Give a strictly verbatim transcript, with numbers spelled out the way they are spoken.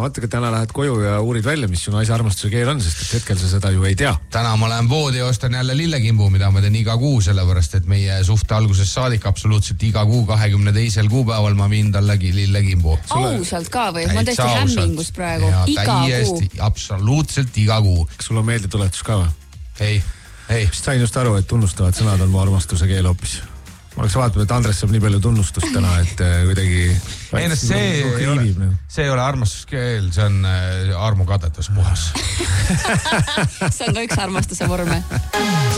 vaata, ka täna lähed koju ja uurid välja, mis su naise armastuse keel on, sest et hetkel sa seda ju ei tea. Täna ma lähen poodi ja ostan jälle lillekimbu, mida ma teen iga kuu, sellepärast et meie suhte alguses saadik absoluutselt iga kuu kahekümne teisel kuupäeval ma viin tallegi lillekimbu. Ausalt ka või? Ma tõesti hämmingus praegu. Ja, iga täiesti, kuu. Absoluutselt iga kuu. Kas sul on meeldetuletus ka või? Ei, ei. Sain just aru, et tunnustavad sõnad on mu armastuse keel hoopis. Ma oleks vaatama, et Andres saab nii palju tunnustust täna, et kuidagi... Ei, no see, ei ole, see ei ole armastuskeel, see on armukadetus puhas. See on ka üks armastuse vorme.